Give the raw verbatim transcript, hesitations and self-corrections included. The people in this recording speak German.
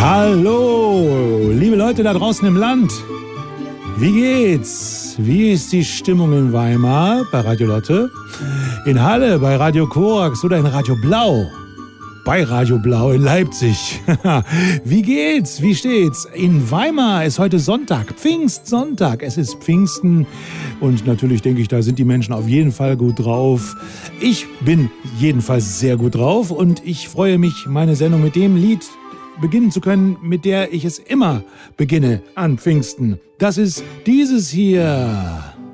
Hallo, liebe Leute da draußen im Land. Wie geht's? Wie ist die Stimmung in Weimar bei Radio Lotte? In Halle bei Radio Korax oder in Radio Blau? Bei Radio Blau in Leipzig. Wie geht's? Wie steht's? In Weimar ist heute Sonntag, Pfingstsonntag. Es ist Pfingsten und natürlich denke ich, da sind die Menschen auf jeden Fall gut drauf. Ich bin jedenfalls sehr gut drauf und ich freue mich, meine Sendung mit dem Lied beginnen zu können, mit der ich es immer beginne an Pfingsten. Das ist dieses hier.